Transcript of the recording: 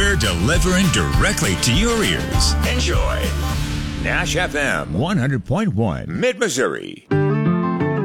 We're delivering directly to your ears. Enjoy. Nash FM 100.1 Mid-Missouri.